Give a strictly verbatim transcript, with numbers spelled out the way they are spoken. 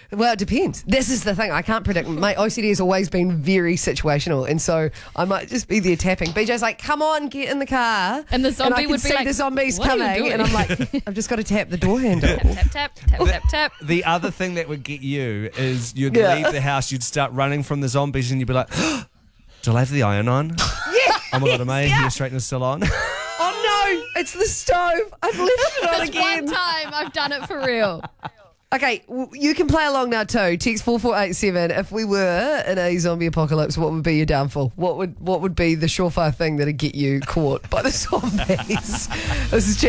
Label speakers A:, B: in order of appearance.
A: Well, it depends. This is the thing. I can't predict. My O C D has always been very situational, and so I might just be there tapping. B J's like, "Come on, get in the car,"
B: And the zombie
A: I can
B: would be
A: see
B: like,
A: the zombies
B: "What are you
A: coming,"
B: doing?
A: and I'm like, "I've just got to tap the door handle."
B: Tap, tap, tap, tap, tap.
C: The other thing that would get you is you'd
A: Yeah.
C: leave the house, you'd start running from the zombies, and you'd be like, "Do I have the iron on?
A: Yeah.
C: Oh my god, am I hair straightener still on?"
A: Oh no, it's the stove. I've left it on
B: That's
A: again.
B: one time I've done it for real.
A: Okay, w- you can play along now too. Text four four eight seven. If we were in a zombie apocalypse, what would be your downfall? What would what would be the surefire thing that'd get you caught by the zombies? This is